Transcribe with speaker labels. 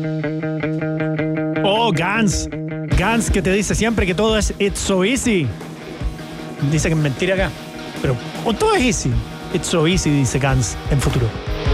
Speaker 1: Oh, Gans. Gans que te dice siempre que todo es it's so easy. Dice que es mentira acá. Pero todo es easy. It's so easy, dice Gans en futuro.